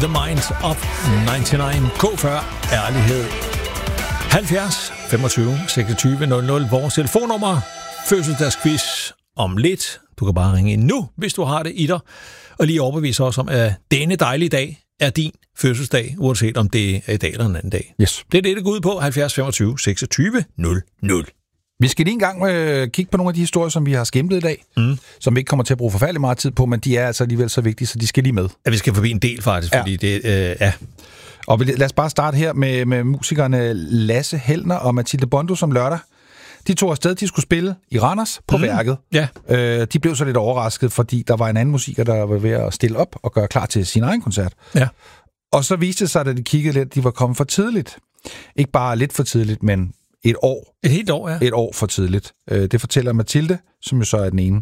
The Minds of 99. K40, ærlighed. 70 25 26 00. Vores telefonnummer. Fødselsdagsquiz om lidt. Du kan bare ringe ind nu, hvis du har det i dig. Og lige overbevise os om, at denne dejlige dag er din fødselsdag, uanset om det er i dag eller en anden dag. Yes. Det er det går ud på. 70 25 26 00. Vi skal lige en gang kigge på nogle af de historier, som vi har skimtet i dag, som vi ikke kommer til at bruge forfærdelig meget tid på, men de er altså alligevel så vigtige, så de skal lige med. Ja, vi skal forbi en del faktisk, fordi det Og lad os bare starte her med musikerne Lasse Hellner og Mathilde Bondo som lørdag. De tog afsted, de skulle spille i Randers på værket. Ja. De blev så lidt overrasket, fordi der var en anden musiker, der var ved at stille op og gøre klar til sin egen koncert. Ja. Og så viste det sig, da de kiggede lidt, de var kommet for tidligt. Ikke bare lidt for tidligt, men et år. Et helt år, ja. Et år for tidligt. Det fortæller Mathilde, som jo så er den ene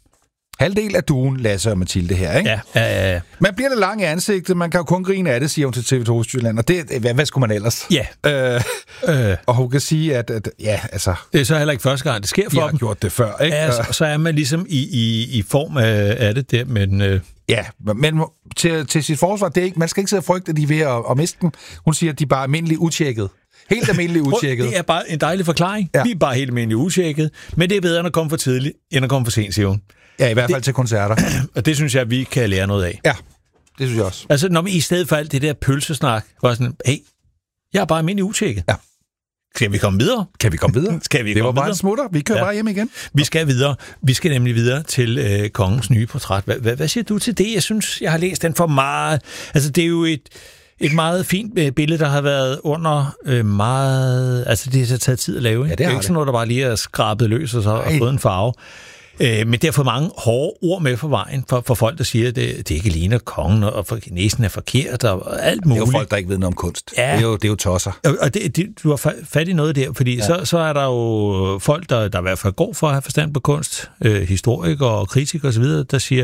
halvdel af duen, Lasse og Mathilde her, ikke? Ja. Man bliver lidt lang i ansigtet, man kan jo kun grine af det, siger hun til TV2 Østjylland, og det, hvad skulle man ellers? Ja. Og hun kan sige, at ja, altså... Det er så heller ikke første gang, det sker for dem. De har gjort det før, ikke? Ja, så er man ligesom i form af det der, men... Ja, men til sit forsvar, det er ikke, man skal ikke sidde og frygte, at de er ved at miste dem. Hun siger, at de er bare almindeligt utjekket. Helt almindeligt utjekket. Det er bare en dejlig forklaring. Ja. Vi er bare helt almindeligt utjekket, men det er bedre end at komme for tidligt, end at komme for sent, siger hun. Ja, i hvert fald til koncerter. Og det synes jeg, vi kan lære noget af. Ja, det synes jeg også. Altså, når vi i stedet for alt det der pølsesnak, var sådan, hey, jeg er bare almindelig utjekket. Ja. Skal vi komme videre? Kan vi komme videre? Det var bare en smutter. Vi kører bare hjem igen. Vi skal videre. Vi skal nemlig videre til kongens nye portræt. Hvad siger du til det? Jeg synes, jeg har læst den for meget. Altså, det er jo et meget fint billede, der har været under meget... Altså, det har taget tid at lave, ikke? Ja, det er ikke sådan noget, der bare lige er skrabet løs og så har fået en farve. Men det har fået mange hårde ord med for vejen for folk, der siger, at det ikke ligner kongen, og næsen er forkert, og alt muligt. Det er jo folk, der ikke ved noget om kunst. Ja. Det er jo tosser. Og du har fat i noget der, fordi så er der jo folk, der i hvert fald går for at have forstand på kunst, historikere og kritikere osv., der siger,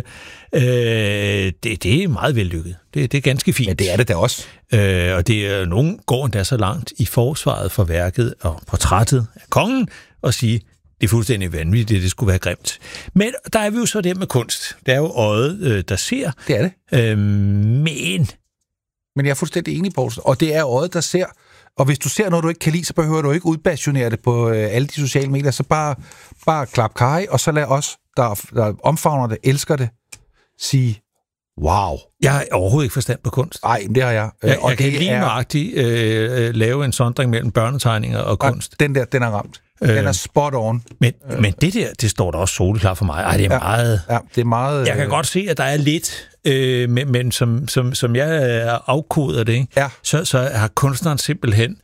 det er meget vellykket. Det er ganske fint. Ja, det er det da også. Og det er nogen går endda så langt i forsvaret for værket og portrættet af kongen, og sige, det er fuldstændig vanvittigt, det skulle være grimt. Men der er vi jo så det med kunst. Det er jo øjet, der ser. Det er det. Men jeg er fuldstændig enig, Poulsen. Og det er øjet, der ser. Og hvis du ser noget, du ikke kan lide, så behøver du ikke udpassionere det på alle de sociale medier. Så bare klap kaj, og så lad os, der omfavner det, elsker det, sige, wow. Jeg har overhovedet ikke forstand på kunst. Nej, det har jeg. Og jeg kan lige nøjagtigt lave en sondring mellem børnetegninger og kunst. Den er ramt. Den er spot on. Men det der, det står der også soleklart for mig. Ej, det er meget... Ja, det er meget... Jeg kan godt se, at der er lidt, men som jeg afkoder det, ikke? Ja. Så har kunstneren simpelthen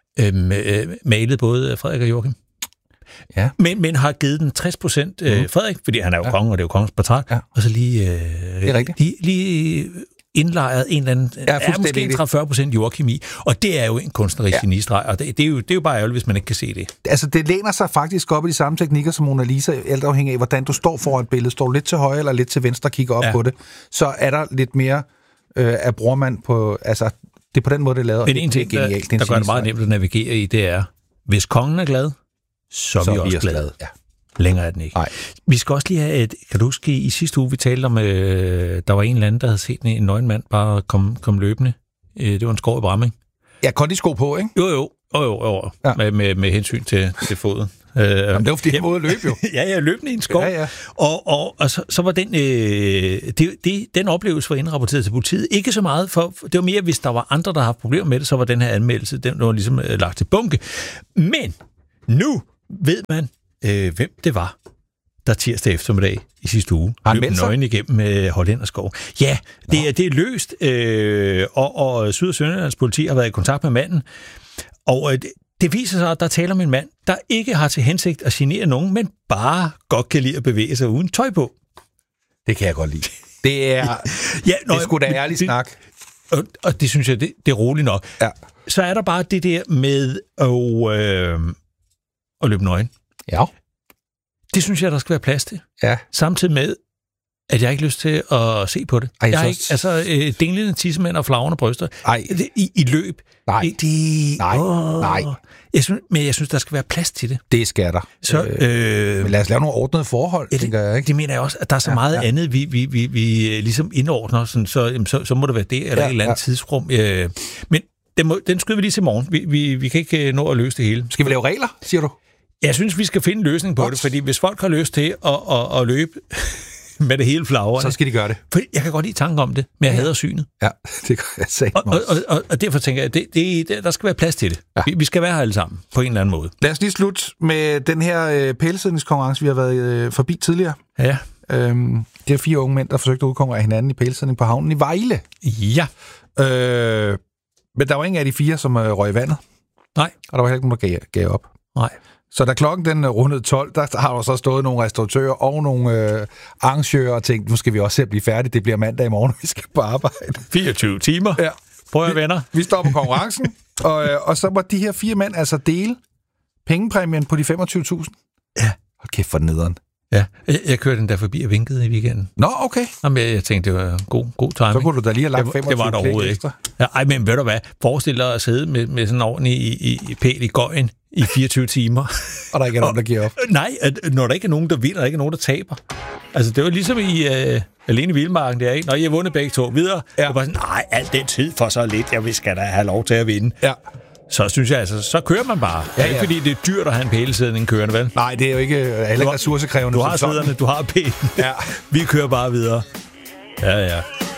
malet både Frederik og Joachim. Ja. Men har givet den 60% Frederik, fordi han er jo konge, og det er jo kongens portræt, og så lige... det er rigtigt. Lige indlejret en eller anden, måske 30-40% Joachim i, og det er jo en kunstnerisk genistreg, og det er jo bare ærgerligt, hvis man ikke kan se det. Altså, det læner sig faktisk op i de samme teknikker som Mona Lisa, alt afhængig af, hvordan du står foran billedet. Står du lidt til højre eller lidt til venstre og kigger op på det, så er der lidt mere af brormand på, altså, det er på den måde, det er lavet. Men en ting, der gør det meget nemt at navigere i, det er, hvis kongen er glad, så er vi også glade. Ja. Længere er den ikke. Nej. Vi skal også lige have kan du huske, i sidste uge, vi talte om, der var en eller anden, der havde set en nøgen mand bare komme løbende. Det var en skov i Bramming. Ja, kondisko på, ikke? Jo. Ja. Med hensyn til foden. Jamen, det var fordi, jeg måtte løbe jo. Ja, løbende i en skov. Ja. Og så var den oplevelse var indrapporteret til politiet. Ikke så meget, for det var mere, hvis der var andre, der havde problemer med det, så var den her anmeldelse, den var ligesom lagt til bunke. Men nu ved man, hvem det var, der tirsdag eftermiddag i sidste uge løb nøgen igennem Hollænderskov. Ja, det er løst, og Syd- og Sønderjyllands politi har været i kontakt med manden, og det viser sig, at der taler om en mand, der ikke har til hensigt at genere nogen, men bare godt kan lide at bevæge sig uden tøj på. Det kan jeg godt lide. Det er det er sgu da ærlig snak. Og det synes jeg, det er roligt nok. Ja. Så er der bare det der med at løbe nøgen. Ja. Det synes jeg, der skal være plads til. Ja. Samtidig med, at jeg ikke har lyst til at se på det. Ej, jeg har ikke, altså, dinglende tissemænd og flagrende bryster i løb. Nej. Nej. Jeg synes, der skal være plads til det. Det skal der. Så, men lad os lave nogle ordnede forhold, tænker jeg, ikke? Det mener jeg også, at der er så meget andet, vi ligesom indordner, sådan, så må det være det, eller et eller andet tidsrum. Men den skyder vi lige til morgen. Vi kan ikke nå at løse det hele. Skal vi lave regler, siger du? Jeg synes, vi skal finde en løsning på det, fordi hvis folk har lyst til at løbe med det hele flagrende, så skal de gøre det. For jeg kan godt lide tanken om det, men jeg hader synet. Ja, det kan jeg sige. Og derfor tænker jeg, der skal være plads til det. Ja. Vi skal være her alle sammen, på en eller anden måde. Lad os lige slutte med den her pælesidningskonkurrence, vi har været forbi tidligere. Ja. Det er 4 unge mænd, der forsøgte at udkonkurrere hinanden i pælesidning på havnen i Vejle. Ja. Men der var ingen af de 4, som røg i vandet. Nej. Og der var heller ikke nogen, der gav op. Nej. Så da klokken den rundede 12, der har der så stået nogle restauratører og nogle arrangører og tænkt, nu skal vi også selv blive færdige. Det bliver mandag i morgen, vi skal på arbejde. 24 timer. Ja. Prøv at venner. Vi står på konkurrencen, og så må de her 4 mænd altså dele pengepræmien på de 25.000. Ja. Hold kæft for nederen. Ja, jeg kørte den der forbi og vinkede i weekenden. Nå, okay. Jamen, jeg tænkte, det var god timing. Så kunne du da lige have lagt 25 det var der overhovedet ikke. Ja, ej, men ved du hvad? Forestil dig at sidde med sådan en ordentlig i pæl i gøjen i 24 timer. Og der ikke er nogen, der giver op. Nej, når der ikke er nogen, der vinder, der ikke er nogen, der taber. Altså, det var ligesom i Alene i Vildmarken der, ikke? Når I har vundet begge to videre, ja. Det var sådan, nej, alt den tid for så lidt, jeg skal da have lov til at vinde. Ja. Så synes jeg altså, så kører man bare. Ja. Ikke fordi det er dyrt at have en pælesidning kørende, vel? Nej, det er jo ikke ressourcekrævende. Du har sæderne, du har pælen. Ja. Vi kører bare videre. Ja.